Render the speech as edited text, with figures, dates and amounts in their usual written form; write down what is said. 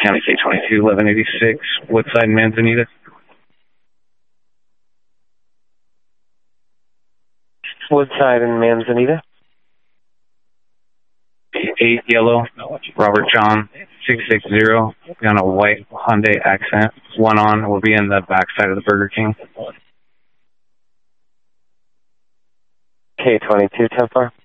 County K22, 1186, Woodside, Manzanita. Woodside and Manzanita. 8 yellow, Robert John, 660, on a white Hyundai Accent. One on, will be in the backside of the Burger King. K22, 10-4.